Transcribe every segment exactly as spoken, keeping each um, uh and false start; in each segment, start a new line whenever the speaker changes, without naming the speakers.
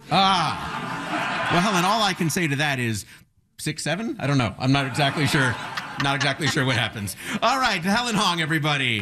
Ah. Well, Helen, all I can say to that is six, seven? I don't know. I'm not exactly sure. Not exactly sure what happens. All right, Helen Hong, everybody.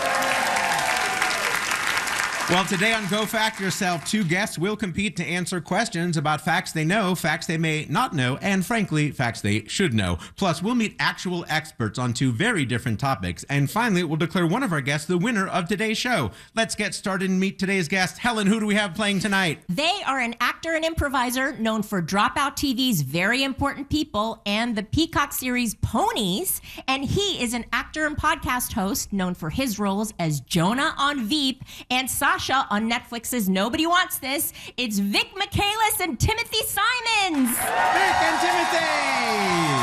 Well, today on Go Fact Yourself, two guests will compete to answer questions about facts they know, facts they may not know, and frankly, facts they should know. Plus, we'll meet actual experts on two very different topics. And finally, we'll declare one of our guests the winner of today's show. Let's get started and meet today's guest. Helen, who do we have playing tonight?
They are an actor and improviser known for Dropout T V's Very Important People and the Peacock series Ponies. And he is an actor and podcast host known for his roles as Jonah on Veep and Sasha on Netflix's Nobody Wants This. It's Vic Michaelis and Timothy Simons.
Vic and Timothy.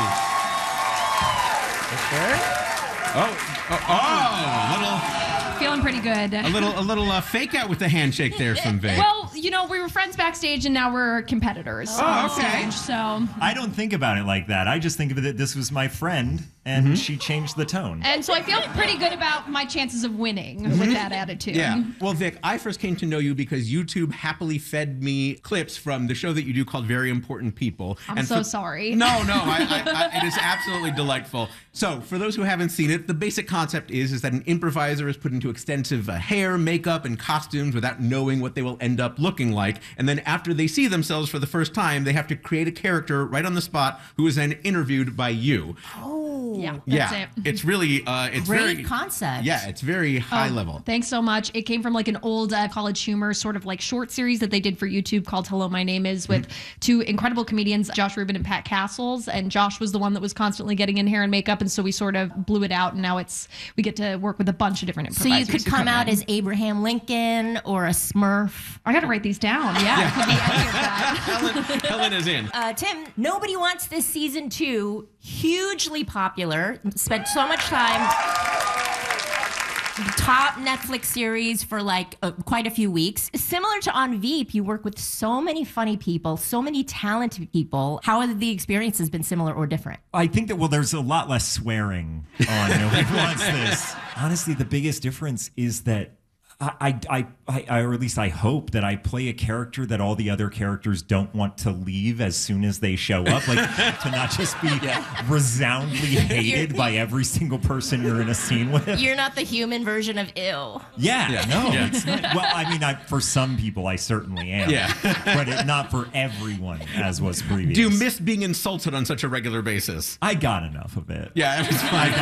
Okay. Oh, oh, oh, little.
Feeling pretty good.
A little, a little uh, fake out with the handshake there from Vic.
Well, you know, we were friends backstage and now we're competitors.
Oh,
on
okay.
Stage, so.
I don't think about it like that. I just think of it that this was my friend and mm-hmm. she changed the tone.
And so I feel pretty good about my chances of winning mm-hmm. with that attitude.
Yeah. Well, Vic, I first came to know you because YouTube happily fed me clips from the show that you do called Very Important People.
I'm
and
so
for,
sorry.
No, no, I, I, I, it is absolutely delightful. So, for those who haven't seen it, the basic concept is, is that an improviser is put into extensive uh, hair, makeup, and costumes without knowing what they will end up looking like. And then after they see themselves for the first time, they have to create a character right on the spot who is then interviewed by you.
Oh,
yeah, that's
yeah.
it.
It's really, uh, it's
Great
very
concept.
Yeah, it's very high
oh,
level.
Thanks so much. It came from like an old uh, College Humor sort of like short series that they did for YouTube called Hello, My Name Is with mm-hmm. two incredible comedians, Josh Rubin and Pat Castles. And Josh was the one that was constantly getting in hair and makeup. And so we sort of blew it out. And now it's, we get to work with a bunch of different
So
improvisers.
you could come out in. as Abraham Lincoln or a Smurf.
I got to write these down. Yeah.
yeah.
It could be any of that.
Helen, Helen is in.
Uh, Tim, Nobody Wants This season two, hugely popular. Spent so much time. Top Netflix series for like uh, quite a few weeks. Similar to On Veep, you work with so many funny people, so many talented people. How have the experiences been similar or different?
I think that, well, there's a lot less swearing on Nobody Wants This. Honestly, the biggest difference is that I, I, I, I, or at least I hope that I play a character that all the other characters don't want to leave as soon as they show up. Like, to not just be yeah. resoundingly hated by every single person you're in a scene with.
You're not the human version of ill.
Yeah,
yeah.
no.
Yeah.
It's not, well, I mean, I, for some people, I certainly am.
Yeah.
But it, not for everyone, as was previous.
Do you miss being insulted on such a regular basis?
I got enough of it.
Yeah, it was fine.
I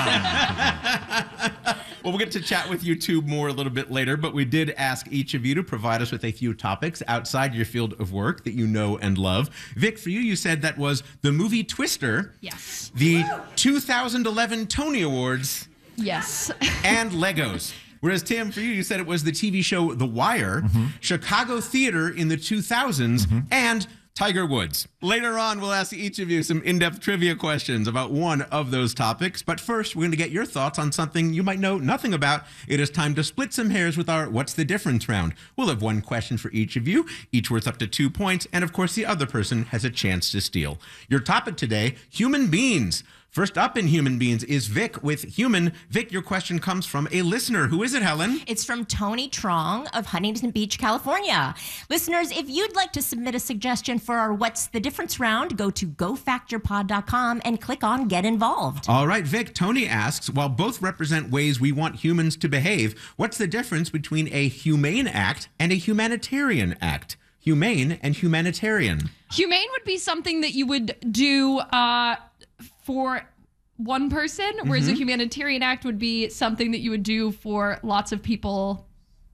got enough of it.
Well, we'll get to chat with you two more a little bit later, but we did ask each of you to provide us with a few topics outside your field of work that you know and love. Vic, for you, you said that was the movie Twister.
Yes.
The two thousand eleven Tony Awards.
Yes.
And Legos. Whereas, Tim, for you, you said it was the T V show The Wire, mm-hmm. Chicago theater in the two thousands, mm-hmm. and Tiger Woods. Later on, we'll ask each of you some in-depth trivia questions about one of those topics. But first, we're going to get your thoughts on something you might know nothing about. It is time to split some hairs with our What's the Difference round. We'll have one question for each of you, each worth up to two points. And of course, the other person has a chance to steal. Your topic today, human beings. First up in Human Beings is Vic with Human. Vic, your question comes from a listener. Who is it, Helen?
It's from Tony Trong of Huntington Beach, California. Listeners, if you'd like to submit a suggestion for our What's the Difference round, go to go fact your pod dot com and click on Get Involved.
All right, Vic, Tony asks, while both represent ways we want humans to behave, what's the difference between a humane act and a humanitarian act? Humane and humanitarian.
Humane would be something that you would do uh, for one person, whereas mm-hmm. a humanitarian act would be something that you would do for lots of people.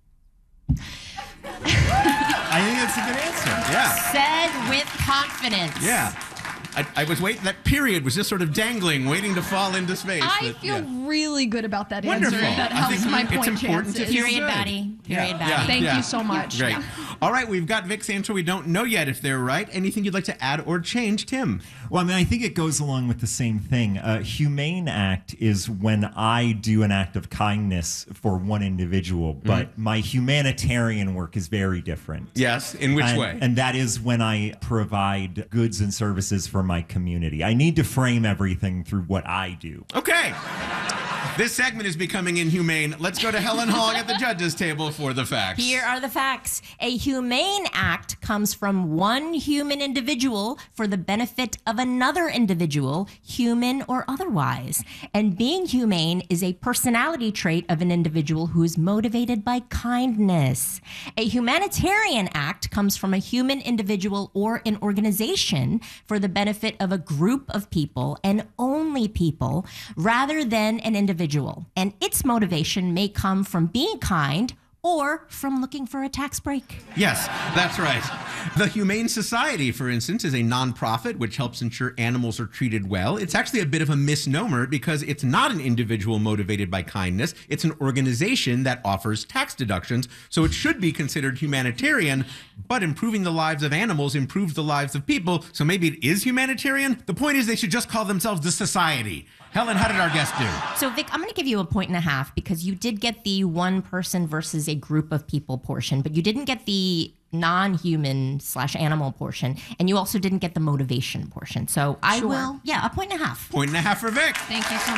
I think that's a good answer.
Yeah.
Said with confidence.
Yeah. I, I was waiting, that period was just sort of dangling, waiting to fall into space.
I
but,
feel
yeah.
really good about that
Wonderful.
answer. That
I
helps
think
my
it's
point
important to
chances.
feel
Period,
good.
Batty. Period,
Yeah.
Batty.
Yeah.
Thank
Yeah.
you so much.
Great.
Yeah.
All right, we've got Vic's answer. We don't know yet if they're right. Anything you'd like to add or change, Tim?
Well, I mean, I think it goes along with the same thing. A humane act is when I do an act of kindness for one individual, but mm-hmm. my humanitarian work is very different.
Yes, in which
and,
way?
And that is when I provide goods and services for my community. I need to frame everything through what I do.
Okay. This segment is becoming inhumane. Let's go to Helen Hong at the judges' table for the facts.
Here are the facts. A humane act comes from one human individual for the benefit of another individual, human or otherwise. And being humane is a personality trait of an individual who is motivated by kindness. A humanitarian act comes from a human individual or an organization for the benefit of a group of people and only people rather than an individual. And its motivation may come from being kind or from looking for a tax break.
Yes, that's right. The Humane Society, for instance, is a nonprofit which helps ensure animals are treated well. It's actually a bit of a misnomer because it's not an individual motivated by kindness. It's an organization that offers tax deductions, so it should be considered humanitarian, but improving the lives of animals improves the lives of people, so maybe it is humanitarian? The point is they should just call themselves the Society. Helen, how did our guest do?
So, Vic, I'm going to give you a point and a half because you did get the one person versus a group of people portion, but you didn't get the non-human slash animal portion, and you also didn't get the motivation portion. So I
Sure.
will, yeah, a point and a half.
Point and a half for Vic.
Thank you so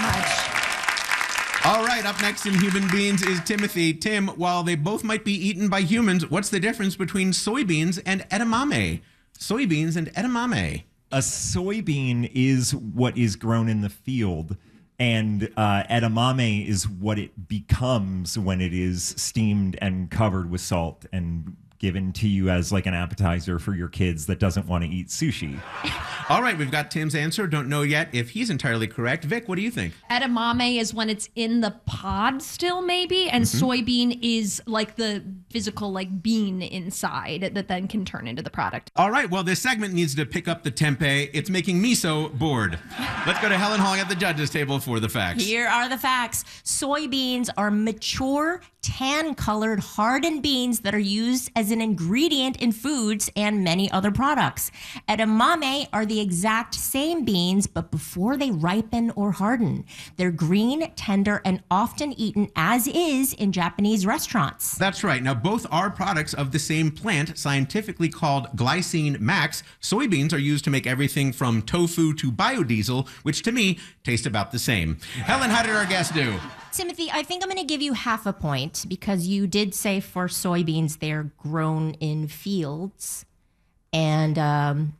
much.
All right, up next in Human Beans is Timothy. Tim, while they both might be eaten by humans, what's the difference between soybeans and edamame? Soybeans and edamame.
A soybean is what is grown in the field, and uh, edamame is what it becomes when it is steamed and covered with salt and given to you as like an appetizer for your kids that doesn't want to eat sushi.
All right, we've got Tim's answer. Don't know yet if he's entirely correct. Vic, what do you think?
Edamame is when it's in the pod still, maybe, and
Mm-hmm.
soybean is like the physical, like bean inside that then can turn into the product.
All right, well, this segment needs to pick up the tempeh. It's making me so bored. Let's go to Helen Hong at the judges' table for the facts.
Here are the facts. Soybeans are mature, tan-colored, hardened beans that are used as an ingredient in foods and many other products. Edamame are the exact same beans, but before they ripen or harden. They're green, tender, and often eaten as is in Japanese restaurants.
That's right. Now, both are products of the same plant, scientifically called glycine max. Soybeans are used to make everything from tofu to biodiesel, which to me taste about the same. Helen, how did our guest do?
Timothy, I think I'm going to give you half a point because you did say for soybeans they're grown in fields. And, um,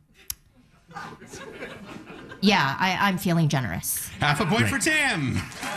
yeah, I, I'm feeling generous.
Half a point for Tim.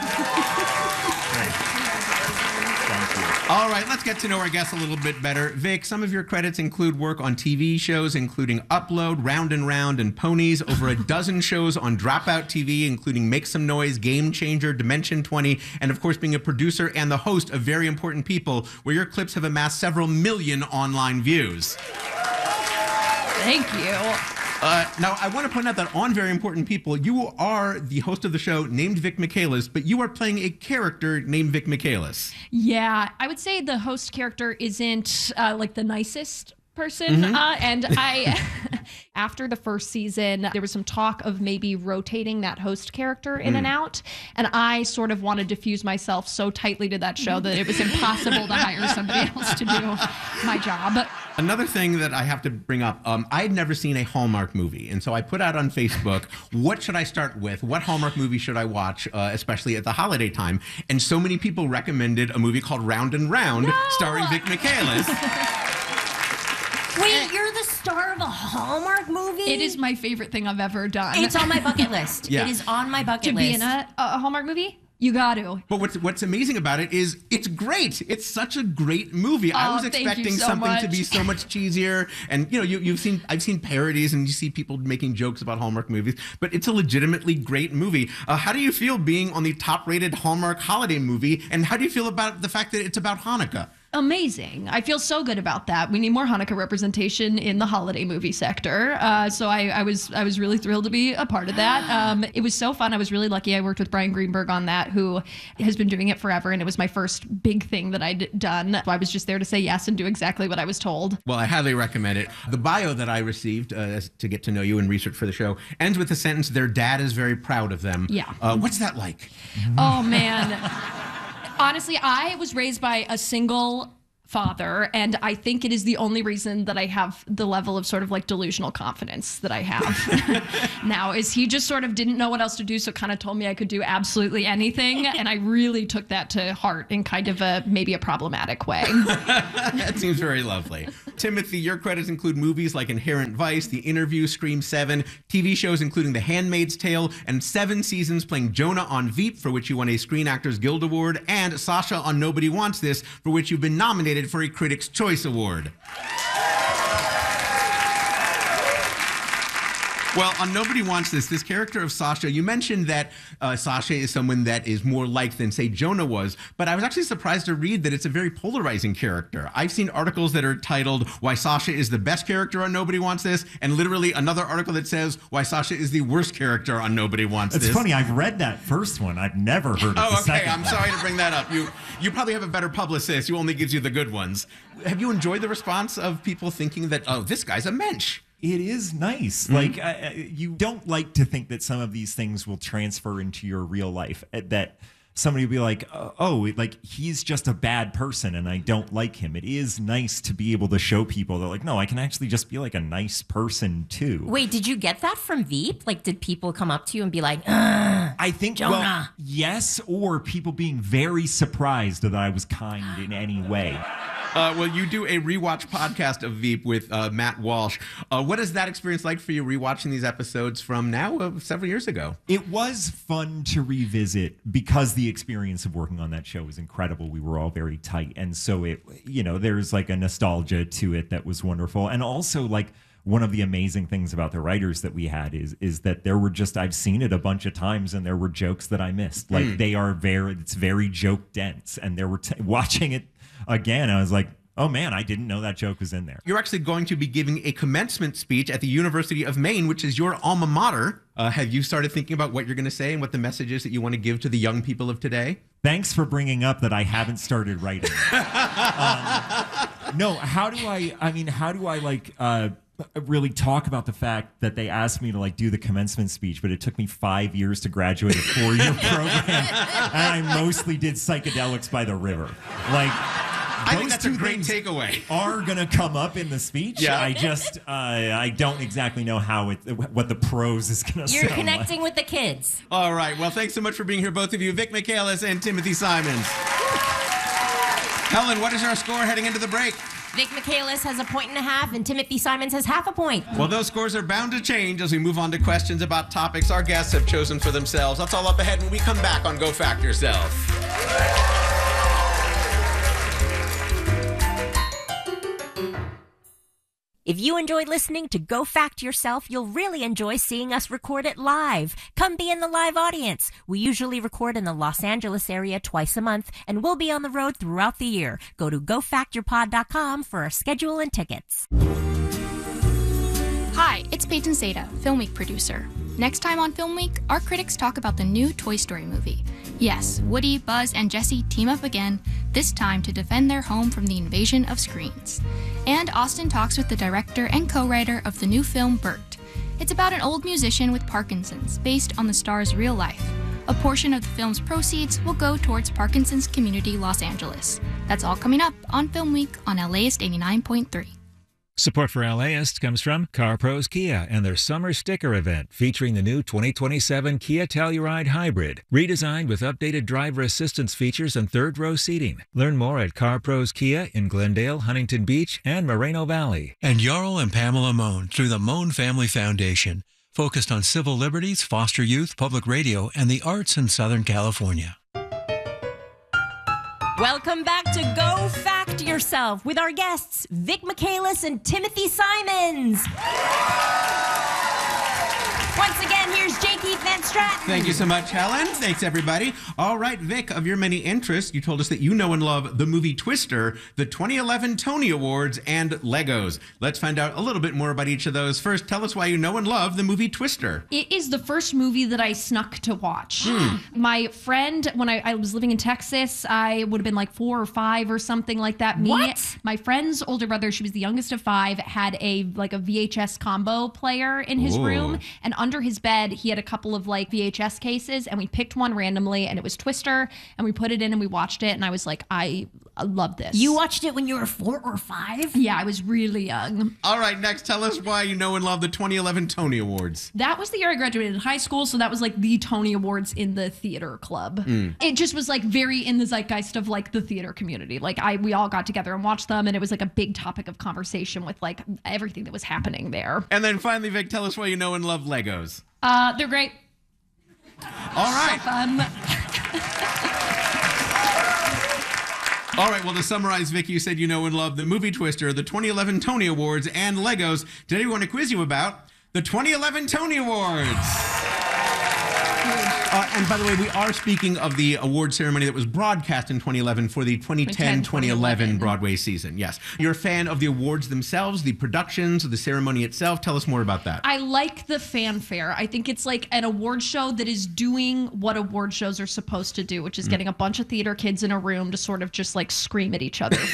All right, let's get to know our guests a little bit better. Vic, some of your credits include work on T V shows, including Upload, Round and Round, and Ponies, over a dozen shows on Dropout T V, including Make Some Noise, Game Changer, Dimension twenty, and of course being a producer and the host of Very Important People, where your clips have amassed several million online views.
Thank you.
Uh, now, I want to point out that on Very Important People, you are the host of the show named Vic Michaelis, but you are playing a character named Vic Michaelis.
Yeah, I would say the host character isn't uh, like the nicest person.
Mm-hmm.
Uh, and I, after the first season, there was some talk of maybe rotating that host character in
Mm.
and out. And I sort of wanted to fuse myself so tightly to that show that it was impossible to hire somebody else to do my job.
Another thing that I have to bring up, um, I had never seen a Hallmark movie, and so I put out on Facebook, what should I start with? What Hallmark movie should I watch, uh, especially at the holiday time? And so many people recommended a movie called Round and Round,
No!
starring Vic Michaelis.
Wait, you're the star of a Hallmark movie?
It is my favorite thing I've ever done.
It's on my bucket list.
Yeah.
It is on my bucket
to
list.
be in a, a Hallmark movie. You got to.
But what's what's amazing about it is it's great. It's such a great movie. I
Oh,
was
thank you
expecting
so
something to be
much.
so much cheesier. And you know, you, you've seen I've seen parodies and you see people making jokes about Hallmark movies, but it's a legitimately great movie. Uh, how do you feel being on the top-rated Hallmark holiday movie? And how do you feel about the fact that it's about Hanukkah?
Amazing. I feel so good about that. We need more Hanukkah representation in the holiday movie sector. Uh, so I, I was I was really thrilled to be a part of that. Um, it was so fun. I was really lucky. I worked with Brian Greenberg on that, who has been doing it forever, and it was my first big thing that I'd done. So I was just there to say yes and do exactly what I was told.
Well, I highly recommend it. The bio that I received uh, to get to know you and research for the show ends with the sentence, their dad is very proud of them.
Yeah.
Uh, what's that like?
Oh, man. Honestly, I was raised by a single father, and I think it is the only reason that I have the level of sort of like delusional confidence that I have now. Is he just sort of didn't know what else to do, so kind of told me I could do absolutely anything, and I really took that to heart in kind of a maybe a problematic way.
That seems very lovely. Timothy, your credits include movies like Inherent Vice, The Interview, Scream seven, T V shows including The Handmaid's Tale, and seven seasons playing Jonah on Veep, for which you won a Screen Actors Guild Award, and Sasha on Nobody Wants This, for which you've been nominated for a Critics' Choice Award. Well, on Nobody Wants This, this character of Sasha, you mentioned that uh, Sasha is someone that is more liked than, say, Jonah was, but I was actually surprised to read that it's a very polarizing character. I've seen articles that are titled, Why Sasha is the Best Character on Nobody Wants This, and literally another article that says, Why Sasha is the Worst Character on Nobody Wants
It's
This.
funny, I've read that first one. I've never heard of
Oh,
the
okay,
second
I'm
one.
sorry to bring that up. You you probably have a better publicist who only gives you the good ones. Have you enjoyed the response of people thinking that, oh, this guy's a mensch?
It is nice.
Mm-hmm.
Like, uh, you don't like to think that some of these things will transfer into your real life. uh, That somebody will be like, uh, oh, like he's just a bad person and I don't like him. It is nice to be able to show people that, like, no, I can actually just be like a nice person too.
Wait, did you get that from Veep? Like, did people come up to you and be like, Ugh,
I think,
Jonah.
well, yes, or people being very surprised that I was kind in any way.
Uh, well, you do a rewatch podcast of Veep with uh, Matt Walsh. Uh, what is that experience like for you, rewatching these episodes from now uh, several years ago?
It was fun to revisit because the experience of working on that show was incredible. We were all very tight. And so it, you know, there's like a nostalgia to it that was wonderful. And also, like, one of the amazing things about the writers that we had is is that there were just, I've seen it a bunch of times and there were jokes that I missed. Like mm. they are very, it's very joke dense. And there were, t- watching it again, I was like, oh man, I didn't know that joke was in there.
You're actually going to be giving a commencement speech at the University of Maine, which is your alma mater. Uh, have you started thinking about what you're going to say and what the message is that you want to give to the young people of today?
Thanks for bringing up that I haven't started writing. um, no, how do I, I mean, how do I like, uh, really talk about the fact that they asked me to like do the commencement speech, but it took me five years to graduate a four-year program, and I mostly did Psychedelics by the River. Like,
I think that's a great takeaway.
Are gonna come up in the speech.
Yeah.
I just, uh, I don't exactly know how it, what the prose is gonna.
You're
sound
connecting
like.
with the kids.
All right. Well, thanks so much for being here, both of you, Vic Michaelis and Timothy Simons. Helen, what is our score heading into the break?
Vic Michaelis has a point and a half, and Timothy Simons has half a point.
Well, those scores are bound to change as we move on to questions about topics our guests have chosen for themselves. That's all up ahead when we come back on Go Fact Yourself.
If you enjoyed listening to Go Fact Yourself, you'll really enjoy seeing us record it live. Come be in the live audience. We usually record in the Los Angeles area twice a month, and we'll be on the road throughout the year. Go to go fact your pod dot com for our schedule and tickets.
Hi, it's Peyton Seda, Film Week producer. Next time on Film Week, our critics talk about the new Toy Story movie. Yes, Woody, Buzz, and Jessie team up again, this time to defend their home from the invasion of screens. And Austin talks with the director and co-writer of the new film, Bert. It's about an old musician with Parkinson's, based on the star's real life. A portion of the film's proceeds will go towards Parkinson's Community Los Angeles. That's all coming up on Film Week on LAist eighty-nine point three.
Support for LAist comes from CarPros Kia and their summer sticker event featuring the new twenty twenty-seven Kia Telluride Hybrid, redesigned with updated driver assistance features and third-row seating. Learn more at CarPros Kia in Glendale, Huntington Beach, and Moreno Valley.
And Jarl and Pamela Mohn through the Mohn Family Foundation, focused on civil liberties, foster youth, public radio, and the arts in Southern California.
Welcome back to Go Fact Yourself with our guests, Vic Michaelis and Timothy Simons. Once again, here's J. Keith Van Stratton.
Thank you so much, Helen. Thanks, everybody. All right, Vic, of your many interests, you told us that you know and love the movie Twister, the twenty eleven Tony Awards, and Legos. Let's find out a little bit more about each of those. First, tell us why you know and love the movie Twister.
It is the first movie that I snuck to watch.
Hmm.
My friend, when I, I was living in Texas, I would have been like four or five or something like that. Me,
What?
my friend's older brother, she was the youngest of five, had a like a V H S combo player in his
Ooh.
room, and under his bed he had a couple of like like V H S cases, and we picked one randomly, and it was Twister, and we put it in and we watched it, and I was like, I, I love this.
You watched it when you were four or five?
Yeah, I was really young.
All right, next, tell us why you know and love the twenty eleven Tony Awards.
That was the year I graduated high school, so that was like the Tony Awards in the theater club. Mm. It just was like very in the zeitgeist of like the theater community. Like I, we all got together and watched them, and it was like a big topic of conversation with like everything that was happening there.
And then finally, Vic, tell us why you know and love Legos.
Uh, they're great.
All right.
So fun.
All right, well, to summarize, Vic, you said you know and love the movie Twister, the twenty eleven Tony Awards, and Legos. Today we want to quiz you about the twenty eleven Tony Awards. Uh, and by the way, we are speaking of the award ceremony that was broadcast in twenty eleven for the twenty ten twenty eleven Broadway season. Yes. You're a fan of the awards themselves, the productions, the ceremony itself. Tell us more about that.
I like the fanfare. I think it's like an award show that is doing what award shows are supposed to do, which is mm. getting a bunch of theater kids in a room to sort of just like scream at each other.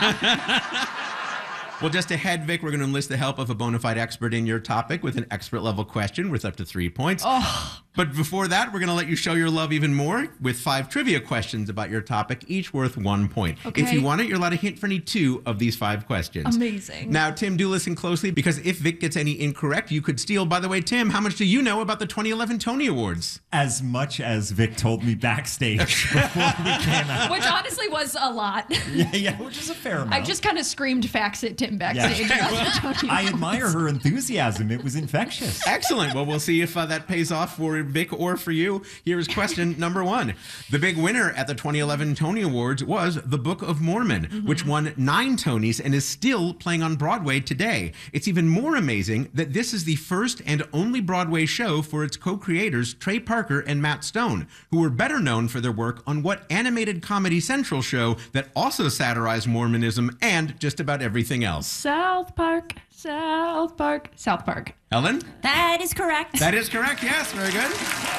Well, just ahead, Vic, we're going to enlist the help of a bona fide expert in your topic with an expert level question worth up to three points.
Oh.
But before that, we're going to let you show your love even more with five trivia questions about your topic, each worth one point.
Okay.
If you want it, you're allowed to hint for any two of these five questions.
Amazing.
Now, Tim, do listen closely, because if Vic gets any incorrect, you could steal. By the way, Tim, how much do you know about the twenty eleven Tony Awards?
As much as Vic told me backstage before we came out.
Which honestly was a lot.
Yeah, yeah, which is a fair amount.
I just kind of screamed facts at Tim backstage.
Yeah. Well, I admire her enthusiasm. It was infectious.
Excellent. Well, we'll see if uh, that pays off for Vic or for you. Here's question number one. The big winner at the twenty eleven Tony Awards was The Book of Mormon, mm-hmm. which won nine Tonys and is still playing on Broadway today. It's even more amazing that this is the first and only Broadway show for its co-creators, Trey Parker and Matt Stone, who were better known for their work on what animated Comedy Central show that also satirized Mormonism and just about everything else.
South Park, South Park, South Park.
Helen?
That is correct.
That is correct, yes. Very good.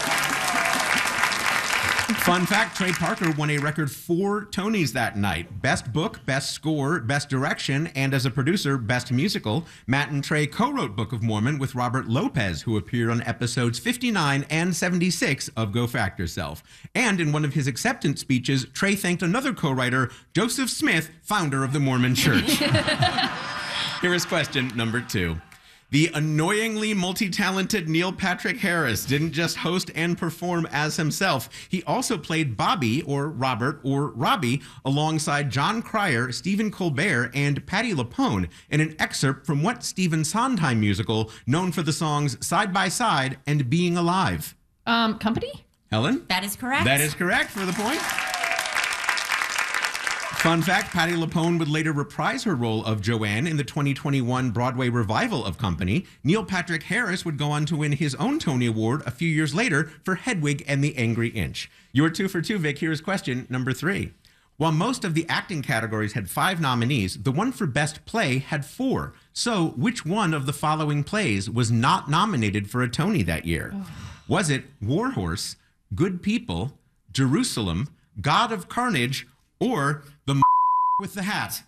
Fun fact, Trey Parker won a record four Tonys that night. Best Book, Best Score, Best Direction, and as a producer, Best Musical. Matt and Trey co-wrote Book of Mormon with Robert Lopez, who appeared on episodes fifty-nine and seventy-six of Go Fact Yourself. And in one of his acceptance speeches, Trey thanked another co-writer, Joseph Smith, founder of the Mormon Church. Here is question number two. The annoyingly multi-talented Neil Patrick Harris didn't just host and perform as himself. He also played Bobby, or Robert, or Robbie, alongside John Cryer, Stephen Colbert, and Patti LuPone in an excerpt from what Stephen Sondheim musical known for the songs Side by Side and Being Alive?
Um, Company?
Helen?
That is correct.
That is correct for the point. Fun fact, Patti LuPone would later reprise her role of Joanne in the twenty twenty-one Broadway revival of Company. Neil Patrick Harris would go on to win his own Tony Award a few years later for Hedwig and the Angry Inch. You were two for two, Vic. Here's question number three. While most of the acting categories had five nominees, the one for Best Play had four. So which one of the following plays was not nominated for a Tony that year? Oh. Was it Warhorse, Good People, Jerusalem, God of Carnage, or The with the Hat?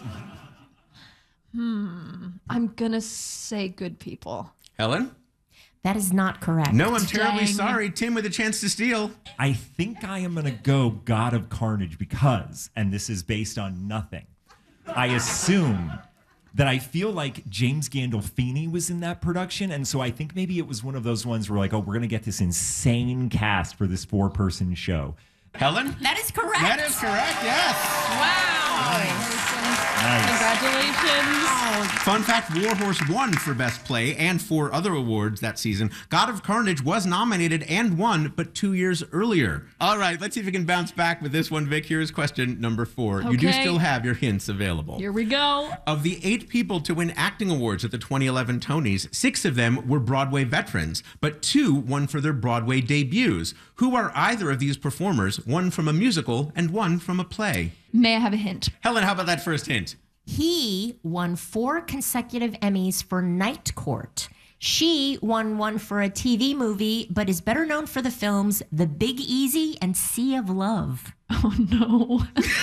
Hmm. I'm gonna say Good People.
Helen?
That is not correct.
No, I'm terribly
Dang.
sorry. Tim with a chance to steal.
I think I am going to go God of Carnage because, and this is based on nothing, I assume that I feel like James Gandolfini was in that production, and so I think maybe it was one of those ones where like, oh, we're going to get this insane cast for this four-person show.
Helen?
That is correct.
That is correct, yes.
Wow.
Nice.
Congratulations.
Fun fact, Warhorse won for Best Play and four other awards that season. God of Carnage was nominated and won, but two years earlier. All right, let's see if we can bounce back with this one, Vic. Here's question number four.
Okay.
You do still have your hints available.
Here we go.
Of the eight people to win acting awards at the twenty eleven Tonys, six of them were Broadway veterans, but two won for their Broadway debuts. Who are either of these performers, one from a musical and one from a play?
May I have a hint?
Helen, how about that first hint?
He won four consecutive Emmys for Night Court. She won one for a T V movie, but is better known for the films The Big Easy and Sea of Love.
Oh no.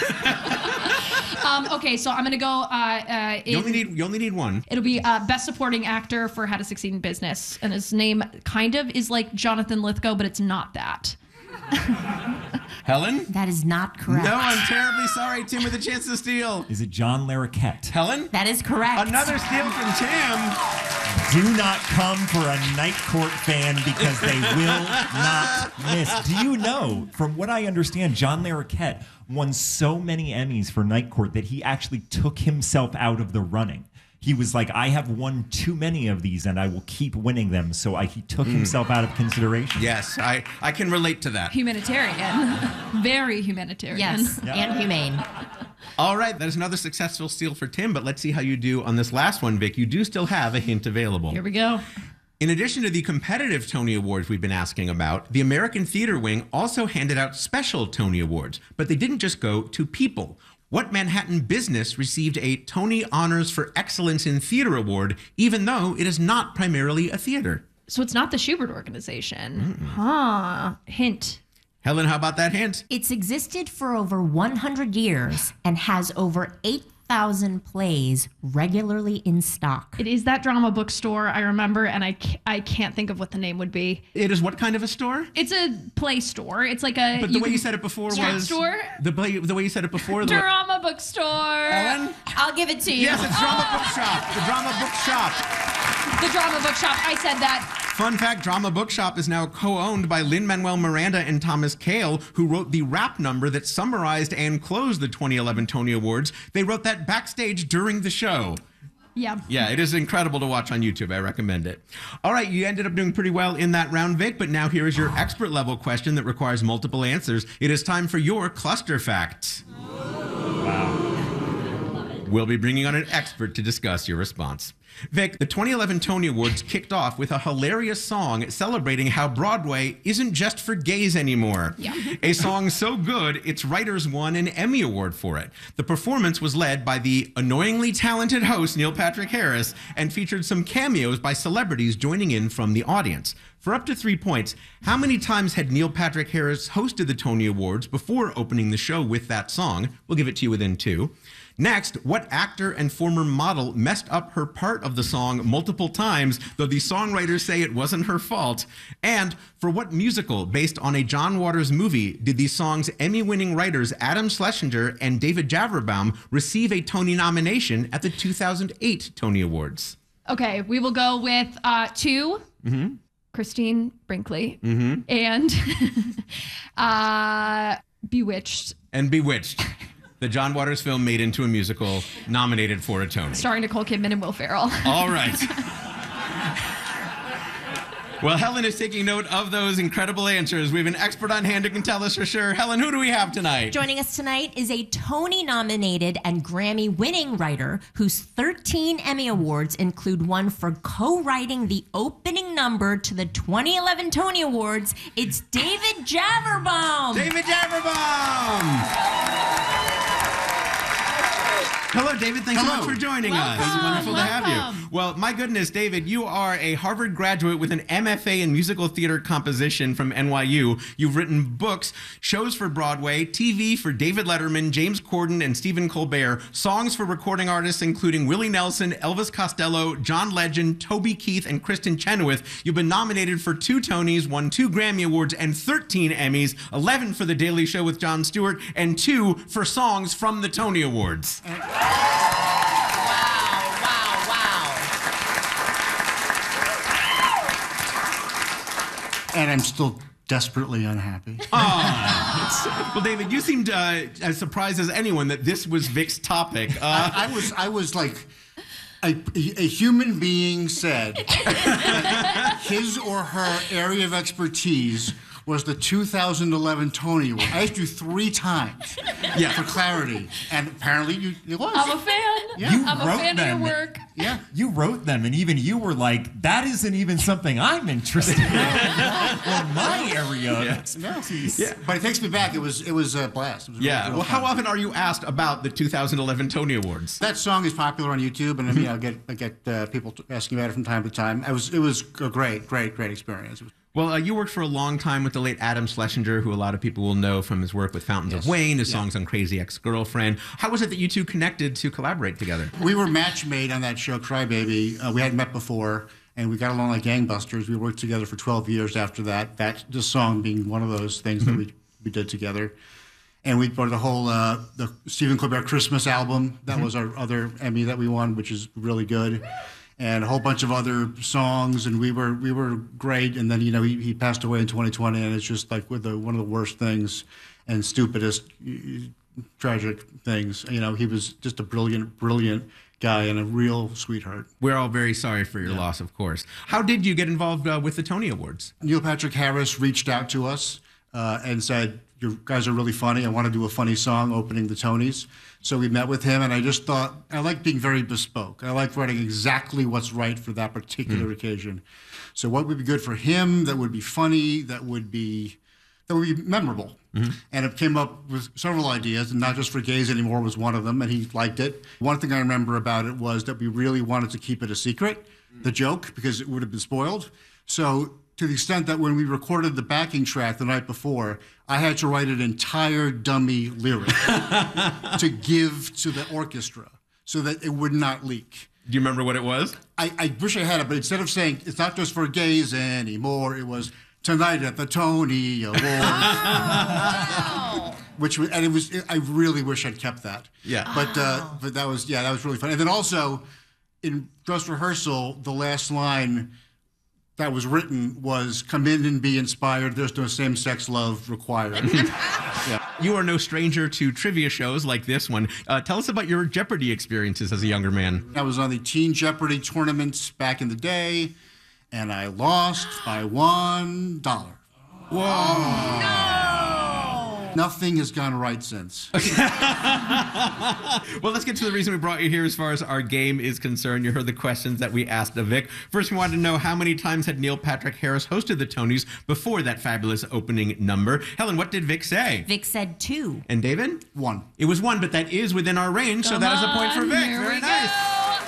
um, okay, so I'm gonna go. Uh, uh, in,
You only need you only need one.
It'll be uh, best supporting actor for How to Succeed in Business, and his name kind of is like Jonathan Lithgow, but it's not that.
Helen?
That is not correct.
No, I'm terribly sorry. Tim with a chance to steal.
Is it John Larroquette?
Helen?
That is correct.
Another steal from Tim.
Do not come for a Night Court fan because they will not miss. Do you know, from what I understand, John Larroquette won so many Emmys for Night Court that he actually took himself out of the running. He was like, I have won too many of these and I will keep winning them. So I, he took
Mm.
himself out of consideration.
Yes, I, I can relate to that.
Humanitarian. Very humanitarian.
Yes,
Yeah.
and humane.
All right, that is another successful steal for Tim, but let's see how you do on this last one, Vic. You do still have a hint available.
Here we go.
In addition to the competitive Tony Awards we've been asking about, the American Theater Wing also handed out special Tony Awards, but they didn't just go to people. What Manhattan business received a Tony Honors for Excellence in Theater Award, even though it is not primarily a theater?
So it's not the Schubert Organization. Mm-mm. Huh. Hint.
Helen, how about that hint?
It's existed for over one hundred years and has over eight thousand plays regularly in stock.
It is that drama bookstore, I remember, and I, ca- I can't think of what the name would be.
It is what kind of a store?
It's a play store. It's like a...
But the way
can-
you said it before
Strip
was...
store?
The, play, the way you said it before... The
Drama bookstore.
Helen?
I'll give it to you.
Yes, it's Drama Bookshop. The Drama Bookshop.
The drama bookshop. I said that.
Fun fact, Drama Bookshop is now co-owned by Lin-Manuel Miranda and Thomas Kail, who wrote the rap number that summarized and closed the twenty eleven Tony Awards. They wrote that backstage during the show.
Yeah.
Yeah, it is incredible to watch on YouTube. I recommend it. All right, you ended up doing pretty well in that round, Vic, but now here is your expert level question that requires multiple answers. It is time for your cluster fact. Wow. We'll be bringing on an expert to discuss your response. Vic, the twenty eleven Tony Awards kicked off with a hilarious song celebrating how Broadway isn't just for gays anymore.
Yeah.
A song so good, its writers won an Emmy Award for it. The performance was led by the annoyingly talented host Neil Patrick Harris and featured some cameos by celebrities joining in from the audience. For up to three points, how many times had Neil Patrick Harris hosted the Tony Awards before opening the show with that song? We'll give it to you within two. Next, what actor and former model messed up her part of the song multiple times, though the songwriters say it wasn't her fault? And for what musical based on a John Waters movie did the song's Emmy-winning writers Adam Schlesinger and David Javerbaum receive a Tony nomination at the two thousand eight Tony Awards?
Okay, we will go with uh, two.
Mm-hmm.
Christine Brinkley.
Mm-hmm.
And uh, Bewitched.
And Bewitched. The John Waters film made into a musical, nominated for a Tony.
Starring Nicole Kidman and Will Ferrell.
All right. Well, Helen is taking note of those incredible answers. We have an expert on hand who can tell us for sure. Helen, who do we have tonight?
Joining us tonight is a Tony-nominated and Grammy-winning writer whose thirteen Emmy Awards include one for co-writing the opening number to the twenty eleven Tony Awards. It's David Javerbaum.
David Javerbaum. Hello, David. Thanks
Hello.
so much for joining
Welcome,
us. It's wonderful to have
welcome.
you. Well, my goodness, David, you are a Harvard graduate with an M F A in musical theater composition from N Y U. You've written books, shows for Broadway, T V for David Letterman, James Corden, and Stephen Colbert, songs for recording artists including Willie Nelson, Elvis Costello, John Legend, Toby Keith, and Kristen Chenoweth. You've been nominated for two Tonys, won two Grammy Awards, and thirteen Emmys, eleven for The Daily Show with Jon Stewart, and two for songs from the Tony Awards.
Wow, wow, wow.
And I'm still desperately unhappy.
Oh, well, David, you seemed uh, as surprised as anyone that this was Vic's topic. Uh,
I, I was I was like, a, a human being said that his or her area of expertise was the two thousand eleven Tony Award. I asked you three times
Yeah.
for clarity, and apparently you, it was.
I'm a fan.
Yeah.
You
I'm a
wrote
fan
them.
of your work.
Yeah.
You wrote them, and even you were like, that isn't even something I'm interested in. Well, my area of expertise.
Yeah. But it takes me back. It was it was a blast. It was
yeah.
real, real
Well, how
fun.
often are you asked about the two thousand eleven Tony Awards?
That song is popular on YouTube, and I mean, I get I get uh, people t- asking about it from time to time. It was it was a great, great, great experience. It was-
Well, uh, you worked for a long time with the late Adam Schlesinger, who a lot of people will know from his work with Fountains
Yes.
of Wayne, his
Yeah.
songs on Crazy Ex-Girlfriend. How was it that you two connected to collaborate together?
We were match made on that show, Crybaby. Uh, we hadn't met before, and we got along like gangbusters. We worked together for twelve years after that. That this song being one of those things that we we did together. And we brought the whole uh, the Stephen Colbert Christmas album. That was our other Emmy that we won, which is really good. And a whole bunch of other songs, and we were we were great. And then you know he, he passed away in twenty twenty, and it's just like with the, one of the worst things and stupidest, uh, tragic things. You know, he was just a brilliant, brilliant guy and a real sweetheart.
We're all very sorry for your loss, of course. How did you get involved uh, with the Tony Awards?
Neil Patrick Harris reached out to us uh, and said, "You guys are really funny. I want to do a funny song opening the Tonys." So we met with him, and I just thought, I like being very bespoke. I like writing exactly what's right for that particular mm. occasion. So what would be good for him, that would be funny, that would be that would be memorable. Mm-hmm. And it came up with several ideas, and Not Just for Gays Anymore was one of them, and he liked it. One thing I remember about it was that we really wanted to keep it a secret, the joke, because it would have been spoiled. So to the extent that when we recorded the backing track the night before, I had to write an entire dummy lyric to give to the orchestra so that it would not leak.
Do you remember what it was?
I, I wish I had it, but instead of saying, it's not just for gays anymore, it was tonight at the Tony Awards.
Oh.
Which was, and it was, I really wish I'd kept that.
Yeah.
But, uh, but that was, yeah, that was really fun. And then also, in dress rehearsal, the last line that was written was, "Come in and be inspired. There's no same-sex love required." Yeah.
You are no stranger to trivia shows like this one. Uh, tell us about your Jeopardy experiences as a younger man.
I was on the Teen Jeopardy tournaments back in the day, and I lost by one dollar.
Whoa. Oh,
no.
Nothing has gone right since.
Well, let's get to the reason we brought you here as far as our game is concerned. You heard the questions that we asked of Vic. First, we wanted to know how many times had Neil Patrick Harris hosted the Tonys before that fabulous opening number. Helen, what did Vic say?
Vic said two.
And David?
One.
It was one, but that is within our range, so that is a point for Vic.
Here
Very
we
nice.
go.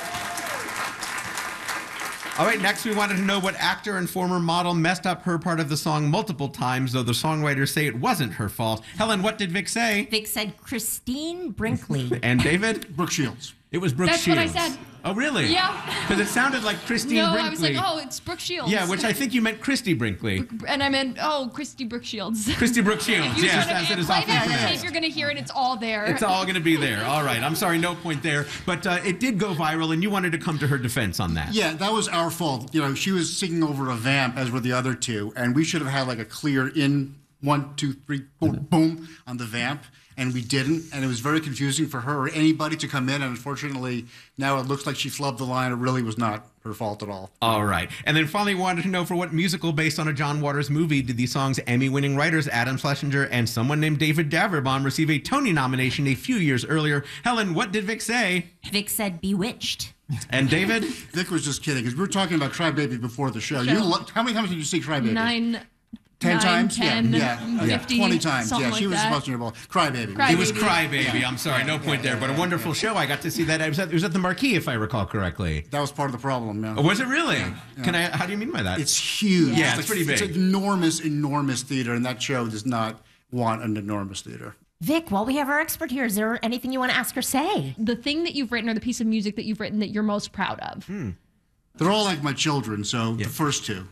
All right, next we wanted to know what actor and former model messed up her part of the song multiple times, though the songwriters say it wasn't her fault. Helen, what did Vic say?
Vic said Christine Brinkley.
And David?
Brooke Shields.
It was Brooke
That's
Shields.
what I said.
Oh, really?
Yeah.
Because it sounded like Christine
No,
Brinkley.
I was like, oh, it's Brooke Shields.
Yeah, which I think you meant Christy Brinkley.
And I meant, oh, Christy Brooke Shields.
Christy Brooke Shields,
You
yes,
should
as it is
play
often
that tape.
pronounced.
You're going to hear it. It's all there.
It's all going to be there. All right. I'm sorry, no point there. But uh, it did go viral, and you wanted to come to her defense on that.
Yeah, that was our fault. You know, she was singing over a vamp, as were the other two, and we should have had like a clear in one, two, three, boom, boom on the vamp, and we didn't, and it was very confusing for her or anybody to come in, and unfortunately, now it looks like she flubbed the line. It really was not her fault at all.
All right. And then finally, we wanted to know for what musical based on a John Waters movie did the song's Emmy-winning writers Adam Schlesinger and someone named David Daverbaum receive a Tony nomination a few years earlier? Helen, what did Vic say?
Vic said Bewitched.
And David?
Vic was just kidding, because we were talking about Crybaby before the show. You lo- how many times did you see Crybaby?
Nine.
Ten
nine,
times?
ten,
yeah, yeah.
fifty,
twenty times.
something
Yeah, she
like
was
that.
supposed to be involved. Crybaby.
Cry-
It was
Baby.
Crybaby. I'm sorry, no point there. But a wonderful show. I got to see that. It was at, it was at the Marquee, if I recall correctly.
That was part of the problem, yeah.
Oh, was it really? Can I? How do you mean by that?
It's huge.
Yeah, it's pretty big.
It's enormous, enormous theater, and that show does not want an enormous theater.
Vic, while we have our expert here, is there anything you want to ask or say?
The thing that you've written or the piece of music that you've written that you're most proud of.
Hmm.
They're all like my children, so the first two.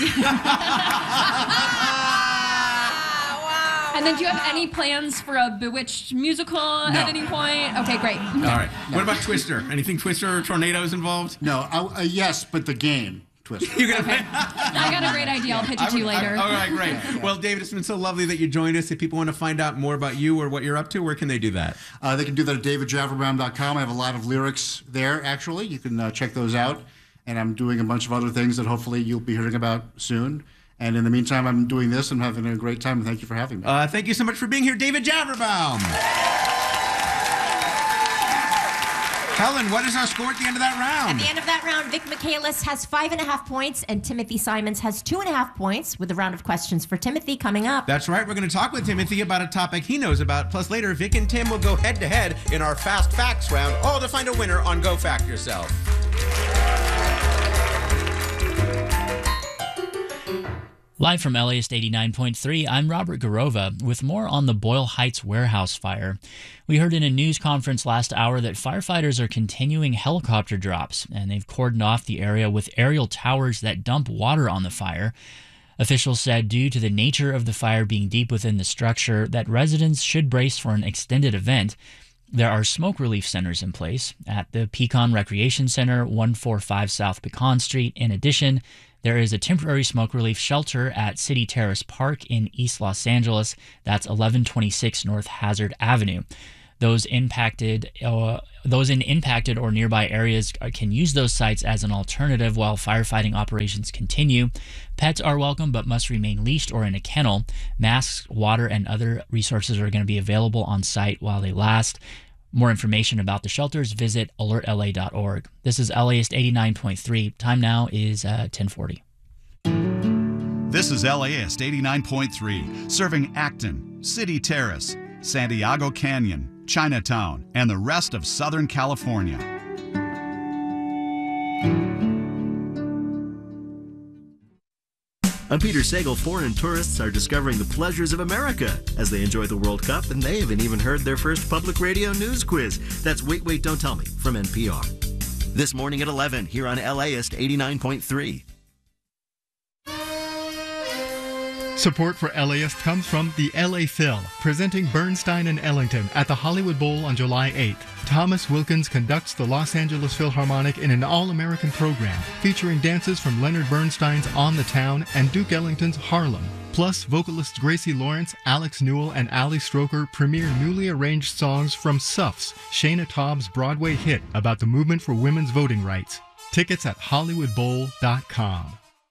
And then do you have any plans for a Bewitched musical at any point? Okay, great.
All right. What about Twister? Anything Twister or Tornadoes involved?
No, I, uh, yes, but the game, Twister.
You're gonna play.
I got a great idea. I'll pitch it
I
to you
would-
later.
I- all right, great. Well, David, it's been so lovely that you joined us. If people want to find out more about you or what you're up to, where can they do that?
Uh, they can do that at david javerbaum dot com. I have a lot of lyrics there, actually. You can uh, check those out. And I'm doing a bunch of other things that hopefully you'll be hearing about soon. And in the meantime, I'm doing this and having a great time. And thank you for having me.
Uh, thank you so much for being here, David Javerbaum. Helen, what is our score at the end of that round?
At the end of that round, Vic Michaelis has five and a half points, and Timothy Simons has two and a half points, with a round of questions for Timothy coming up.
That's right. We're going to talk with Timothy about a topic he knows about. Plus, later, Vic and Tim will go head to head in our Fast Facts round, all to find a winner on Go Fact Yourself.
Live from L A S eighty-nine point three, I'm Robert Garova with more on the Boyle Heights warehouse fire. We heard in a news conference last hour that firefighters are continuing helicopter drops, and they've cordoned off the area with aerial towers that dump water on the fire. Officials said due to the nature of the fire being deep within the structure that residents should brace for an extended event. There are smoke relief centers in place at the Pecan Recreation Center, one forty-five South Pecan Street. In addition, there is a temporary smoke relief shelter at City Terrace Park in East Los Angeles. That's eleven twenty-six North Hazard Avenue. Those impacted, uh, those in impacted or nearby areas can use those sites as an alternative while firefighting operations continue. Pets are welcome but must remain leashed or in a kennel. Masks, water, and other resources are going to be available on site while they last. More information about the shelters, visit alert L A dot org. This is L A S eighty-nine point three. Time now is uh, ten forty.
This is L A S eighty-nine point three, serving Acton, City Terrace, Santiago Canyon, Chinatown, and the rest of Southern California.
I'm Peter Sagal. Foreign tourists are discovering the pleasures of America as they enjoy the World Cup, and they haven't even heard their first public radio news quiz. That's Wait, Wait, Don't Tell Me from N P R. This morning at eleven here on L A S eighty-nine point three.
Support for L A ist comes from the L A Phil, presenting Bernstein and Ellington at the Hollywood Bowl on July eighth. Thomas Wilkins conducts the Los Angeles Philharmonic in an all-American program featuring dances from Leonard Bernstein's On the Town and Duke Ellington's Harlem. Plus, vocalists Gracie Lawrence, Alex Newell, and Ali Stroker premiere newly arranged songs from Suffs, Shana Taub's Broadway hit about the movement for women's voting rights. Tickets at hollywood bowl dot com.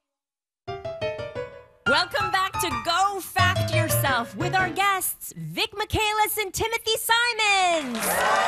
Welcome back to Go Fact Yourself with our guests, Vic Michaelis and Timothy Simons.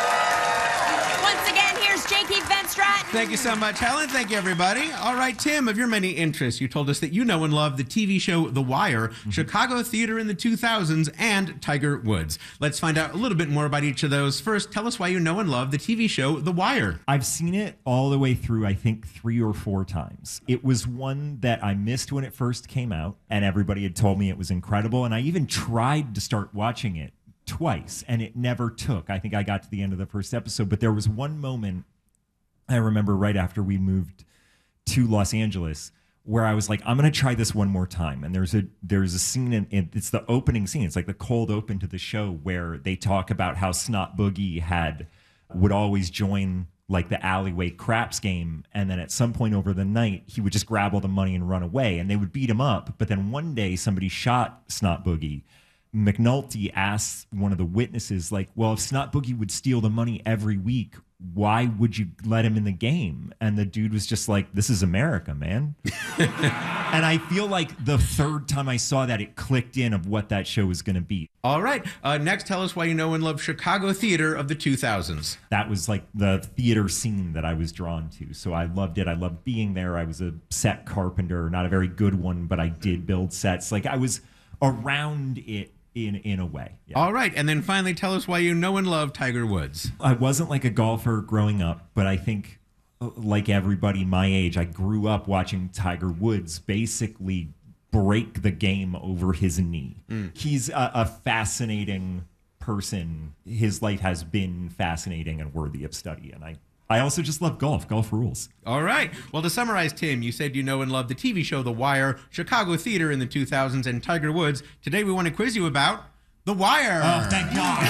Once again, here's J K Van Straten.
Thank you so much, Helen. Thank you, everybody. All right, Tim, of your many interests, you told us that you know and love the T V show The Wire, mm-hmm. Chicago theater in the two thousands, and Tiger Woods. Let's find out a little bit more about each of those. First, tell us why you know and love the T V show The Wire.
I've seen it all the way through, I think, three or four times. It was one that I missed when it first came out, and everybody had told me it was incredible, and I even tried to start watching it twice, and it never took. I think I got to the end of the first episode, but there was one moment I remember right after we moved to Los Angeles where I was like, I'm going to try this one more time. And there's a there's a scene, in, in it's the opening scene. It's like the cold open to the show where they talk about how Snot Boogie had would always join like the alleyway craps game, and then at some point over the night he would just grab all the money and run away, and they would beat him up. But then one day somebody shot Snot Boogie. McNulty asked one of the witnesses, like, well, if Snot Boogie would steal the money every week, why would you let him in the game? And the dude was just like, this is America, man. And I feel like the third time I saw that, it clicked in of what that show was going to be.
All right. Uh, next, tell us why you know and love Chicago theater of the two thousands.
That was like the theater scene that I was drawn to. So I loved it. I loved being there. I was a set carpenter, not a very good one, but I did build sets. Like I was around it in in a way.
Yeah. All right. And then finally, tell us why you know and love Tiger Woods.
I wasn't like a golfer growing up, but I think like everybody my age, I grew up watching Tiger Woods basically break the game over his knee. Mm. He's a, a fascinating person. His life has been fascinating and worthy of study. And I I also just love golf. Golf rules.
All right. Well, to summarize, Tim, you said you know and love the T V show The Wire, Chicago theater in the two thousands, and Tiger Woods. Today we want to quiz you about The Wire.
Oh, thank God.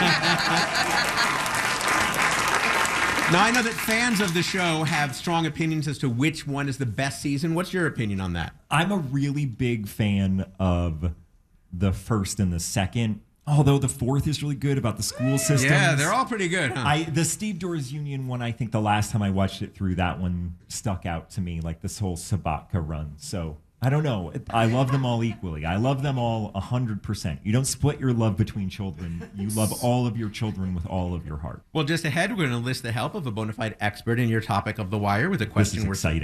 Now, I know that fans of the show have strong opinions as to which one is the best season. What's your opinion on that?
I'm a really big fan of the first and the second. Although the fourth is really good about the school systems.
Yeah, they're all pretty good, huh?
I, the Steve Doors Union one, I think the last time I watched it through, that one stuck out to me, like this whole Sabatka run. So, I don't know. I love them all equally. I love them all one hundred percent. You don't split your love between children. You love all of your children with all of your heart.
Well, just ahead, we're going to enlist the help of a bona fide expert in your topic of The Wire with a question.
This is exciting.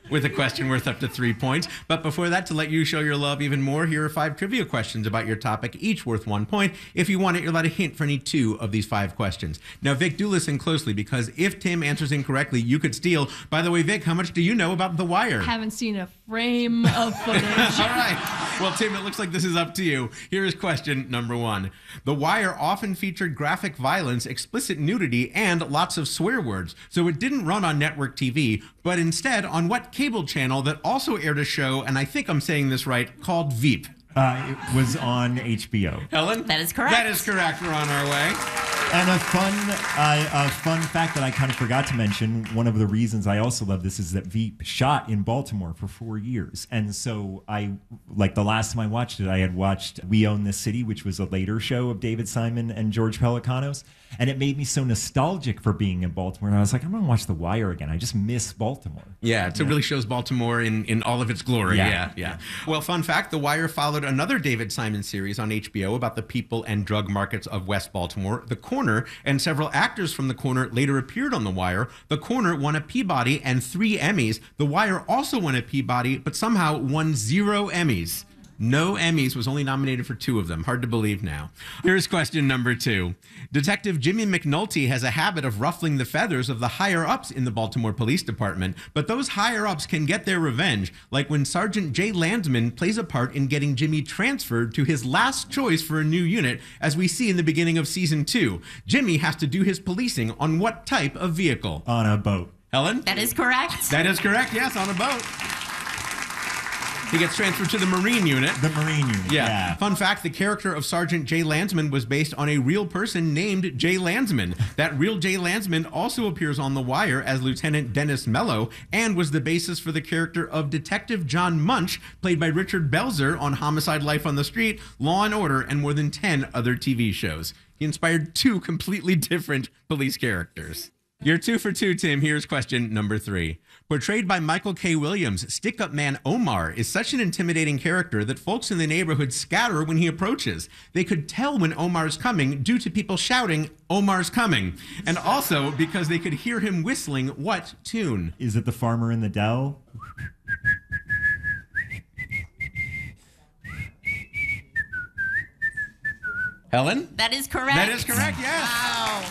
with a question worth up to three points. But before that, to let you show your love even more, here are five trivia questions about your topic, each worth one point. If you want it, you're allowed a hint for any two of these five questions. Now, Vic, do listen closely, because if Tim answers incorrectly, you could steal. By the way, Vic, how much do you know about The Wire?
Haven't seen a frame of footage.
All right. Well, Tim, it looks like this is up to you. Here is question number one. The Wire often featured graphic violence, explicit nudity, and lots of swear words. So it didn't run on network T V, but instead on what cable channel that also aired a show, and I think I'm saying this right, called Veep?
Uh, it was on H B O.
Helen?
That is correct.
That is correct. We're on our way.
And a fun, uh, a fun fact that I kind of forgot to mention, one of the reasons I also love this is that Veep shot in Baltimore for four years. And so I, like the last time I watched it, I had watched We Own This City, which was a later show of David Simon and George Pelecanos. And it made me so nostalgic for being in Baltimore. And I was like, I'm going to watch The Wire again. I just miss Baltimore.
Yeah, it
yeah.
really shows Baltimore in, in all of its glory.
Yeah.
yeah, yeah. Well, fun fact, The Wire followed another David Simon series on H B O about the people and drug markets of West Baltimore, The Corner, and several actors from The Corner later appeared on The Wire. The Corner won a Peabody and three Emmys. The Wire also won a Peabody, but somehow won zero Emmys. No Emmys, was only nominated for two of them. Hard to believe now. Here's question number two. Detective Jimmy McNulty has a habit of ruffling the feathers of the higher-ups in the Baltimore Police Department, but those higher-ups can get their revenge, like when Sergeant Jay Landsman plays a part in getting Jimmy transferred to his last choice for a new unit, as we see in the beginning of season two. Jimmy has to do his policing on what type of vehicle?
On a boat.
Helen?
That is correct.
That is correct, yes, on a boat. He gets transferred to the Marine unit.
The Marine unit,
yeah.
yeah.
Fun fact, the character of Sergeant Jay Landsman was based on a real person named Jay Landsman. That real Jay Landsman also appears on The Wire as Lieutenant Dennis Mello and was the basis for the character of Detective John Munch, played by Richard Belzer on Homicide: Life on the Street, Law and Order, and more than ten other T V shows. He inspired two completely different police characters. You're two for two, Tim. Here's question number three. Portrayed by Michael K. Williams, stick-up man Omar is such an intimidating character that folks in the neighborhood scatter when he approaches. They could tell when Omar's coming due to people shouting, "Omar's coming," and also because they could hear him whistling what tune?
Is it The Farmer in the Dell?
Helen?
That is correct.
That is correct, yes.
Wow.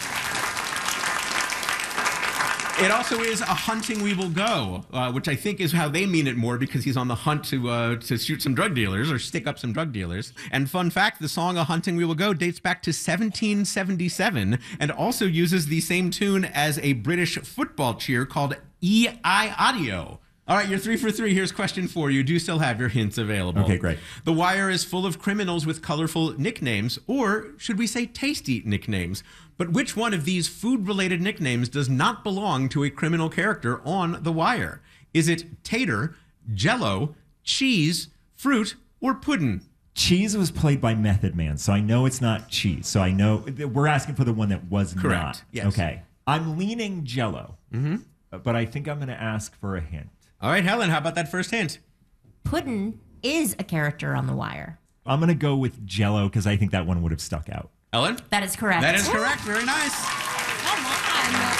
It also is A Hunting We Will Go, uh, which I think is how they mean it more, because he's on the hunt to uh, to shoot some drug dealers or stick up some drug dealers. And fun fact, the song A Hunting We Will Go dates back to seventeen seventy-seven and also uses the same tune as a British football cheer called E I Audio. All right, you're three for three. Here's question four. You do still have your hints available.
Okay, great.
The Wire is full of criminals with colorful nicknames, or should we say tasty nicknames? But which one of these food-related nicknames does not belong to a criminal character on The Wire? Is it tater, jello, cheese, fruit, or puddin'?
Cheese was played by Method Man, so I know it's not cheese. So I know we're asking for the one that was
Correct.
not.
Yes.
Okay. I'm leaning jello,
mm-hmm.
but I think I'm going to ask for a hint.
All right, Helen, how about that first hint?
Puddin' is a character on The Wire.
I'm going to go with jello because I think that one would have stuck out.
Ellen?
That is correct.
That is correct. Very nice.
Come on.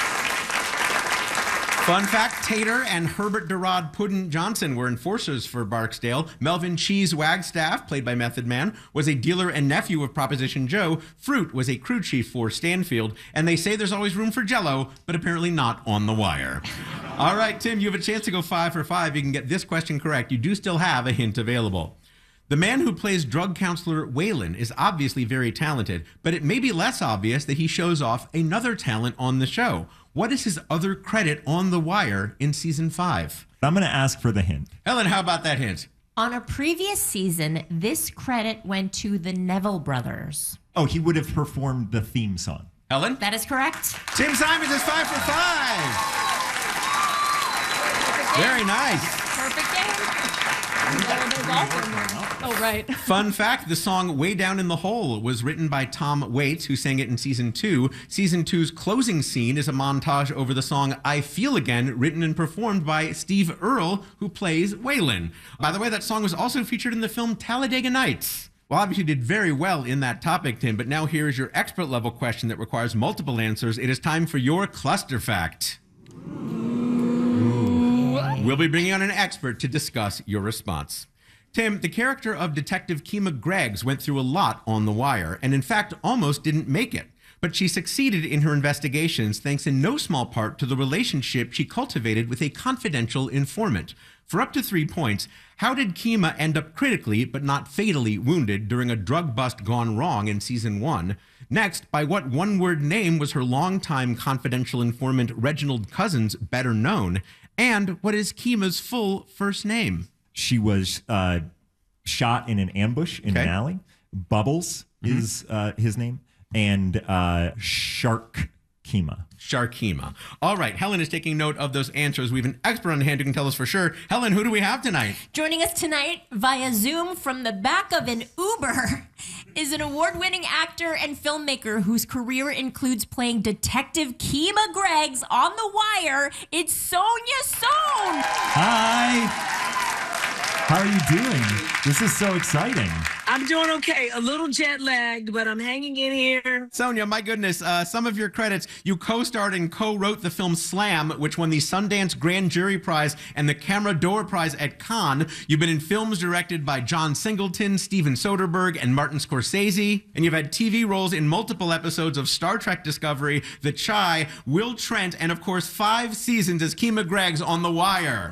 Fun fact, Tater and Herbert Derod Puddin' Johnson were enforcers for Barksdale. Melvin Cheese Wagstaff, played by Method Man, was a dealer and nephew of Proposition Joe. Fruit was a crew chief for Stanfield. And they say there's always room for jello, but apparently not on The Wire. All right, Tim, you have a chance to go five for five. You can get this question correct. You do still have a hint available. The man who plays drug counselor Waylon is obviously very talented, but it may be less obvious that he shows off another talent on the show. What is his other credit on The Wire in season five?
I'm going to ask for the hint.
Helen, how about that hint?
On a previous season, this credit went to the Neville brothers.
Oh, he would have performed the theme song.
Helen?
That is correct.
Tim Simons is five for five. Very nice.
Perfect game. Oh, right.
Fun fact, the song Way Down in the Hole was written by Tom Waits, who sang it in season two. Season two's closing scene is a montage over the song I Feel Again, written and performed by Steve Earle, who plays Waylon. By the way, that song was also featured in the film Talladega Nights. Well, obviously you did very well in that topic, Tim, but now here is your expert level question that requires multiple answers. It is time for your cluster fact. We'll be bringing on an expert to discuss your response. Tim, the character of Detective Kima Greggs went through a lot on The Wire, and in fact almost didn't make it. But she succeeded in her investigations thanks in no small part to the relationship she cultivated with a confidential informant. For up to three points, how did Kima end up critically but not fatally wounded during a drug bust gone wrong in season one? Next, by what one-word name was her longtime confidential informant Reginald Cousins better known? And what is Kima's full first name?
She was uh, shot in an ambush in
Okay.
an alley. Bubbles
Mhm.
is uh, his name. And uh, Shark Kima.
Sharkima. All right, Helen is taking note of those answers. We have an expert on hand who can tell us for sure. Helen, who do we have tonight?
Joining us tonight via Zoom from the back of an Uber is an award-winning actor and filmmaker whose career includes playing Detective Kima Greggs on The Wire. It's Sonia Sohn.
Hi. How are you doing? This is so exciting.
I'm doing okay. A little jet lagged, but I'm hanging in here.
Sonia, my goodness, uh, some of your credits. You co-starred and co-wrote the film Slam, which won the Sundance Grand Jury Prize and the Camera d'Or Prize at Cannes. You've been in films directed by John Singleton, Steven Soderbergh, and Martin Scorsese. And you've had T V roles in multiple episodes of Star Trek Discovery, The Chi, Will Trent, and of course, five seasons as Kima Greggs on The Wire.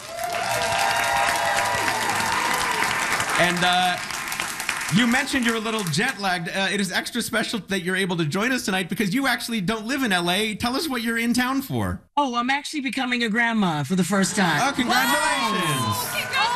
And uh, you mentioned you're a little jet lagged. Uh, it is extra special that you're able to join us tonight because you actually don't live in L A. Tell us what you're in town for.
Oh, I'm actually becoming a grandma for the first time.
Oh, congratulations.
Oh,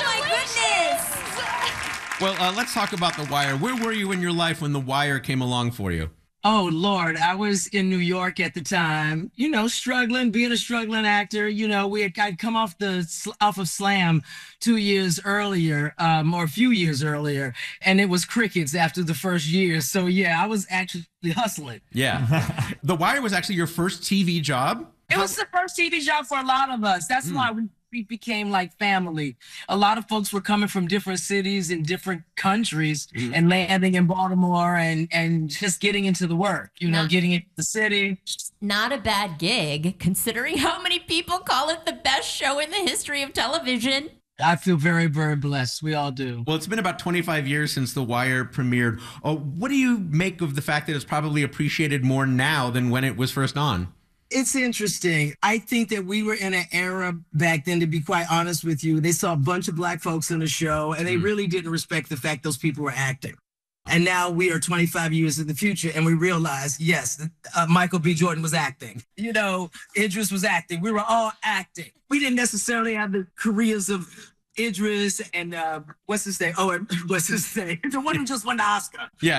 my goodness.
Well, uh, let's talk about The Wire. Where were you in your life when The Wire came along for you?
Oh, Lord, I was in New York at the time, you know, struggling, being a struggling actor. You know, we had I'd come off the off of Slam two years earlier, um, or a few years earlier, and it was crickets after the first year. So, yeah, I was actually hustling.
Yeah. The Wire was actually your first T V job?
It was the first T V job for a lot of us. That's
Mm.
why we, we became like family. A lot of folks were coming from different cities and different countries
Mm.
and landing in Baltimore and, and just getting into the work, you know, getting into the city.
Not a bad gig, considering how many people call it the best show in the history of television.
I feel very, very blessed. We all do.
Well, it's been about twenty-five years since The Wire premiered. Uh, what do you make of the fact that it's probably appreciated more now than when it was first on?
It's interesting. I think that we were in an era back then, to be quite honest with you, they saw a bunch of black folks in the show and they really didn't respect the fact those people were acting. And now we are twenty-five years in the future and we realize, yes, uh, Michael B. Jordan was acting. You know, Idris was acting. We were all acting. We didn't necessarily have the careers of Idris and uh, what's his name? Oh, and what's his name? The one who just won the Oscar.
Yeah,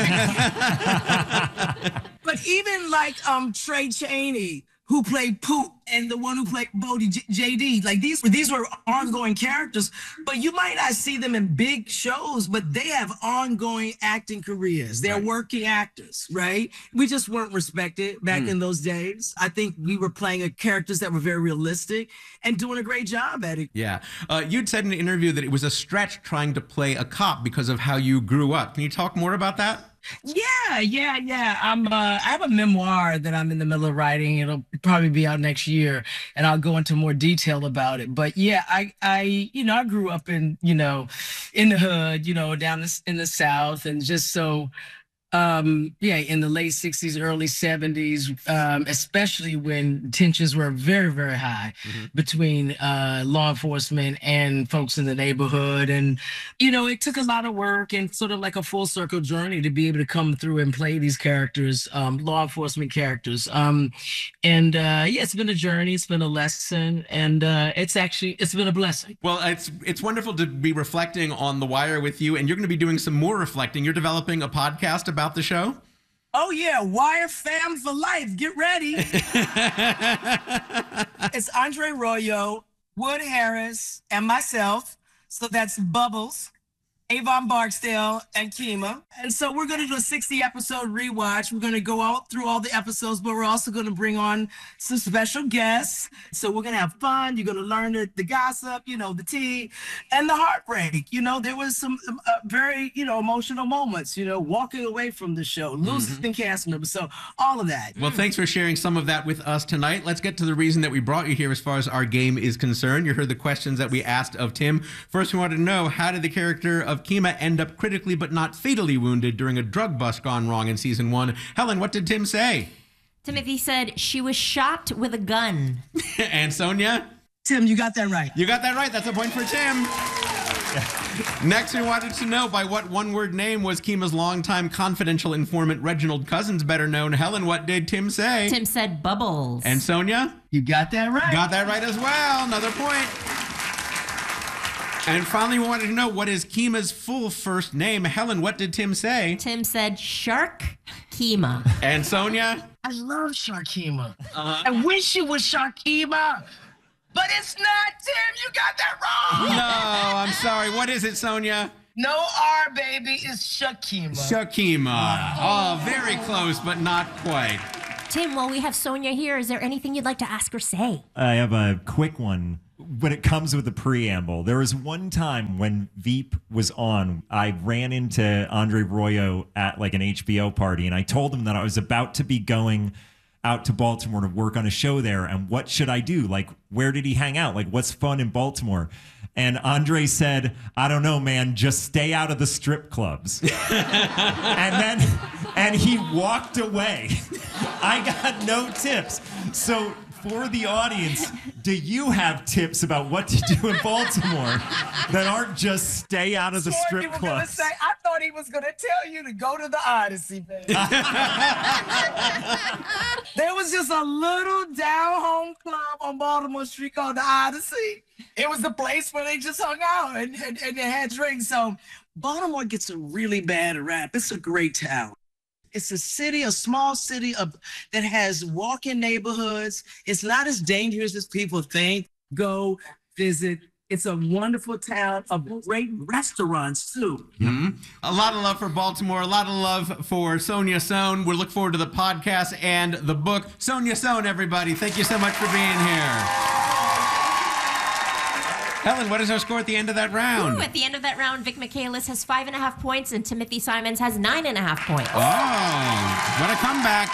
yeah.
But even like um Trey Chaney, who played Poop, and the one who played Bodie J- JD, like these were these were ongoing characters, but you might not see them in big shows, but they have ongoing acting careers. They're
Right.
working actors, right? We just weren't respected back
Mm.
in those days. I think we were playing a characters that were very realistic and doing a great job at it.
Yeah. Uh, you'd said in an interview that it was a stretch trying to play a cop because of how you grew up. Can you talk more about that?
Yeah, yeah, yeah. I'm. Uh, I have a memoir that I'm in the middle of writing. It'll probably be out next year, and I'll go into more detail about it. But yeah, I, I, you know, I grew up in, you know, in the hood, you know, down this, in the South, and just so, um, yeah, in the late sixties, early seventies, um, especially when tensions were very, very high between uh, law enforcement and folks in the neighborhood. And, you know, it took a lot of work and sort of like a full circle journey to be able to come through and play these characters, um, law enforcement characters. Um, and uh, yeah, it's been a journey. It's been a lesson. And uh, it's actually, it's been a blessing.
Well, it's it's wonderful to be reflecting on The Wire with you, and you're going to be doing some more reflecting. You're developing a podcast about the show?
Oh yeah, Wire Fam for life. Get ready. It's Andre Royo, Wood Harris, and myself. So that's Bubbles. Avon Barksdale, and Kima. And so we're going to do a sixty episode rewatch. We're going to go out through all the episodes, but we're also going to bring on some special guests. So we're going to have fun. You're going to learn the, the gossip, you know, the tea, and the heartbreak. You know, there was some uh, very, you know, emotional moments, you know, walking away from the show, losing mm-hmm. cast members. So all of that.
Well, thanks for sharing some of that with us tonight. Let's get to the reason that we brought you here as far as our game is concerned. You heard the questions that we asked of Tim. First, we wanted to know, how did the character of Kima end up critically but not fatally wounded during a drug bust gone wrong in season one? Helen, what did Tim say?
Timothy said she was shot with a gun.
And Sonia?
Tim, you got that right.
You got that right. That's a point for Tim. Next, we wanted to know, by what one-word name was Kima's longtime confidential informant Reginald Cousins better known? Helen, what did Tim say?
Tim said Bubbles.
And Sonia?
You got that right.
Got that right as well. Another point. And finally, we wanted to know, what is Kima's full first name? Helen, what did Tim say?
Tim said Shark Kima.
And Sonia?
I love Sharkima.
Uh-huh.
I wish it was Sharkima, but it's not, Tim. You got that wrong.
No, I'm sorry. What is it, Sonia?
No R, baby. It's Shakima.
Shakima. Oh, very close, but not quite.
Tim, while we have Sonia here, is there anything you'd like to ask or say?
I have a quick one. When it comes with the preamble, there was one time when Veep was on, I ran into Andre Royo at like an H B O party, and I told him that I was about to be going out to Baltimore to work on a show there, and what should I do? Like, where did he hang out? Like, what's fun in Baltimore? And Andre said, I don't know, man, just stay out of the strip clubs. and then, and he walked away. I got no tips. So for the audience, do you have tips about what to do in Baltimore that aren't just stay out of the strip
you were
clubs?
Gonna say, I thought he was going to tell you to go to the Odyssey, baby. There was just a little down-home club on Baltimore Street called the Odyssey. It was the place where they just hung out and, and, and they had drinks. So Baltimore gets a really bad rap. It's a great town. It's a city, a small city of, that has walk-in neighborhoods. It's not as dangerous as people think. Go visit. It's a wonderful town of great restaurants, too.
Mm-hmm. A lot of love for Baltimore. A lot of love for Sonia Sohn. We look forward to the podcast and the book. Sonia Sohn, everybody. Thank you so much for being here. Helen, what is our score at the end of that round?
Ooh, at the end of that round, Vic Michaelis has five and a half points and Timothy Simons has nine and a half points.
Oh, what a comeback.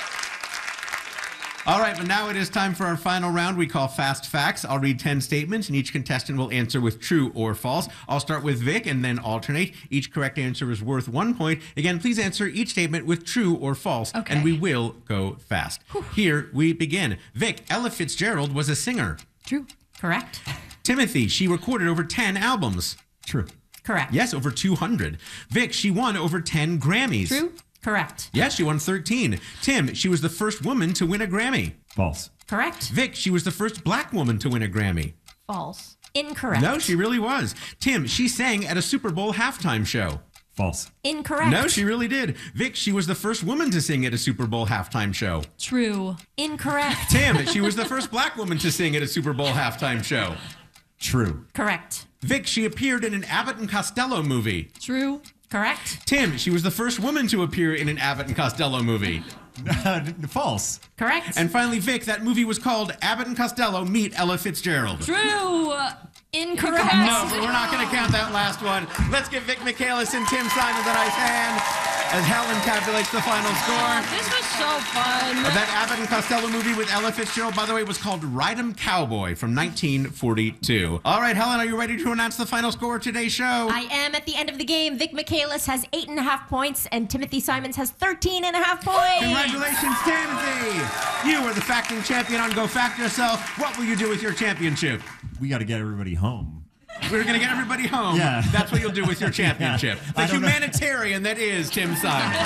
All right, but now it is time for our final round we call Fast Facts. I'll read ten statements, and each contestant will answer with true or false. I'll start with Vic and then alternate. Each correct answer is worth one point. Again, please answer each statement with true or false,
okay.
and we will go fast. Whew. Here we begin. Vic, Ella Fitzgerald was a singer.
True. Correct.
Timothy, she recorded over ten albums.
True.
Correct.
Yes, over two hundred. Vic, she won over ten Grammys.
True. Correct.
Yes, she won thirteen. Tim, she was the first woman to win a Grammy.
False.
Correct.
Vic, she was the first black woman to win a Grammy.
False.
Incorrect.
No, she really was. Tim, she sang at a Super Bowl halftime show.
False.
Incorrect.
No, she really did. Vic, she was the first woman to sing at a Super Bowl halftime show.
True.
Incorrect.
Tim, she was the first black woman to sing at a Super Bowl halftime show.
True.
Correct.
Vic, she appeared in an Abbott and Costello movie.
True.
Correct.
Tim, she was the first woman to appear in an Abbott and Costello movie.
False.
Correct.
And finally, Vic, that movie was called Abbott and Costello Meet Ella Fitzgerald.
True. Incorrect.
No, but we're not going to count that last one. Let's give Vic Michaelis and Tim Simons a nice hand as Helen calculates the final score.
This was so fun.
That Abbott and Costello movie with Ella Fitzgerald, by the way, was called Ride 'em Cowboy from nineteen forty-two. All right, Helen, are you ready to announce the final score of today's show?
I am. At the end of the game, Vic Michaelis has eight and a half points and Timothy Simons has thirteen and a half points.
Congratulations, Timothy. You are the facting champion on Go Fact Yourself. What will you do with your championship?
We got to get everybody home.
We're going to get everybody home.
Yeah.
That's what you'll do with your championship.
Yeah.
The humanitarian know. that is Tim Simons.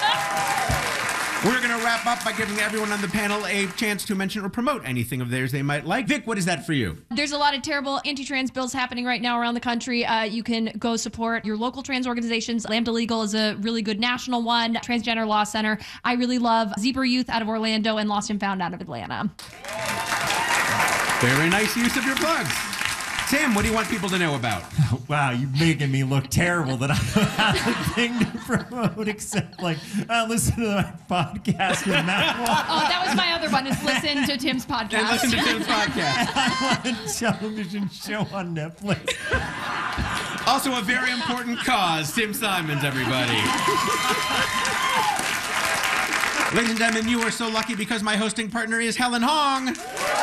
We're going to wrap up by giving everyone on the panel a chance to mention or promote anything of theirs they might like. Vic, what is that for you?
There's a lot of terrible anti-trans bills happening right now around the country. Uh, you can go support your local trans organizations. Lambda Legal is a really good national one. Transgender Law Center. I really love Zebra Youth out of Orlando and Lost and Found out of Atlanta.
Very nice use of your plugs. Tim, what do you want people to know about?
Wow, you're making me look terrible that I don't have a thing to promote except like I listen to my podcast with Matt Wall.
Oh, that was my other one, is listen to Tim's podcast.
And listen to Tim's podcast.
I want a television show on Netflix.
Also a very important cause, Tim Simons, everybody. Ladies and gentlemen, you are so lucky because my hosting partner is Helen Hong.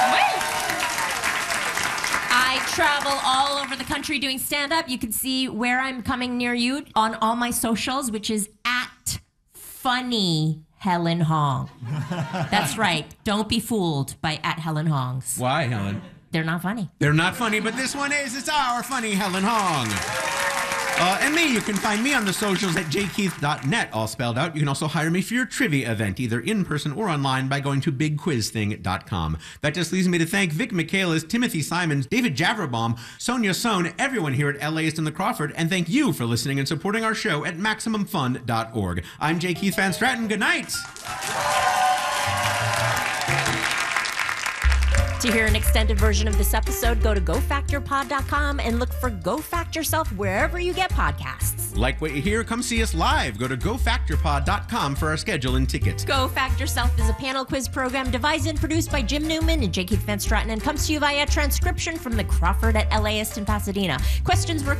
I travel all over the country doing stand-up. You can see where I'm coming near you on all my socials, which is at Funny Helen Hong. That's right. Don't be fooled by at Helen Hongs.
Why, Helen?
They're not funny.
They're not funny, but this one is. It's our Funny Helen Hong. Uh, and me, you can find me on the socials at j keith dot net, all spelled out. You can also hire me for your trivia event, either in person or online, by going to big quiz thing dot com. That just leaves me to thank Vic Michaelis, Timothy Simons, David Javerbaum, Sonia Sohn, everyone here at LAist and the Crawford, and thank you for listening and supporting our show at maximum fun dot org. I'm J. Keith Van Stratton. Good night.
To hear an extended version of this episode, go to go factor pod dot com and look for Go Fact Yourself wherever you get podcasts.
Like what you hear? Come see us live. Go to go factor pod dot com for our schedule and tickets.
Go Fact Yourself is a panel quiz program devised and produced by Jim Newman and J. Keith Van Stratton and comes to you via transcription from the Crawford at LAist in Pasadena. Questions were